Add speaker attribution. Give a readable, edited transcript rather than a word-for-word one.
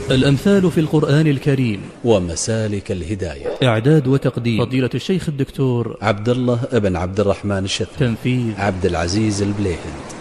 Speaker 1: الأمثال في القرآن الكريم
Speaker 2: ومسالك الهداية.
Speaker 1: إعداد وتقديم فضيلة الشيخ الدكتور
Speaker 2: عبد الله بن عبد الرحمن الشث.
Speaker 1: تنفيذ
Speaker 2: عبد العزيز البليهند.